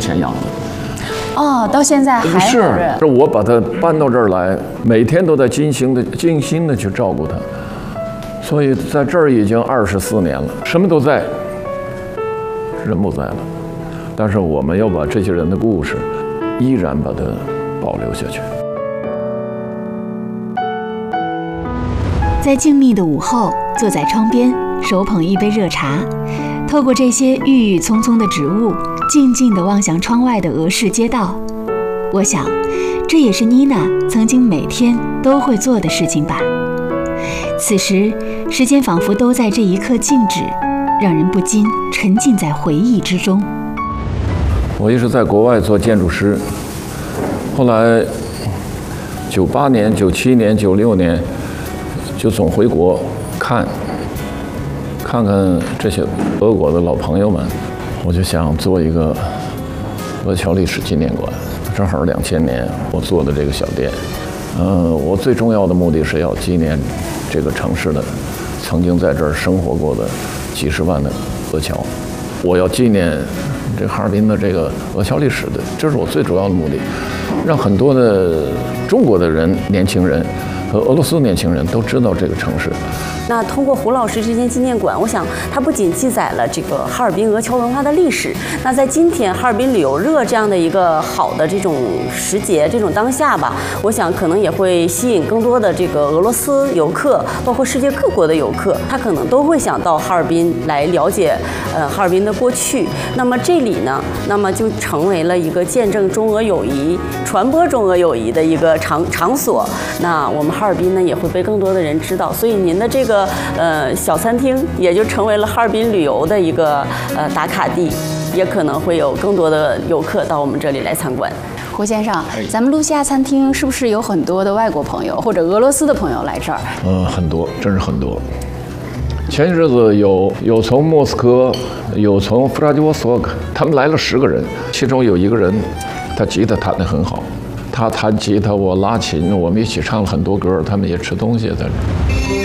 钱养的。 哦，到现在还是， 活着。 是我把他搬到这儿来，每天都在精心的去照顾他，所以在这儿已经24年了，什么都在，人不在了，但是我们要把这些人的故事依然把它保留下去。 在静谧的午后，坐在窗边，手捧一杯热茶，透过这些郁郁葱葱的植物，静静地望向窗外的俄式街道。我想，这也是妮娜曾经每天都会做的事情吧。此时，时间仿佛都在这一刻静止，让人不禁沉浸在回忆之中。 我一直在国外做建筑师，后来98年、97年、96年就总回国看看这些俄国的老朋友们，我就想做一个俄侨历史纪念馆。正好2000年我做的这个小店，我最重要的目的是要纪念这个城市的曾经在这儿生活过的几十万的俄侨，我要纪念这哈尔滨的这个俄侨历史的，这是我最主要的目的，让很多的中国的人、年轻人和俄罗斯年轻人都知道这个城市。 那通过胡老师这间纪念馆，我想它不仅记载了这个哈尔滨俄侨文化的历史，那在今天哈尔滨旅游热这样的一个好的这种时节、这种当下吧，我想可能也会吸引更多的这个俄罗斯游客，包括世界各国的游客，他可能都会想到哈尔滨来了解哈尔滨的过去。那么这里呢，那么就成为了一个见证中俄友谊、传播中俄友谊的一个场所。那我们哈尔滨呢也会被更多的人知道，所以您的这个小餐厅也就成为了哈尔滨旅游的一个打卡地，也可能会有更多的游客到我们这里来参观。 胡先生，咱们露西亚餐厅是不是有很多的外国朋友或者俄罗斯的朋友来这儿？ 很多，真是很多。前些日子有从莫斯科，有从弗拉基沃斯托克，他们来了10个人，其中有一个人，他吉他弹得很好，他弹吉他，我拉琴，我们一起唱了很多歌，他们也吃东西在这儿。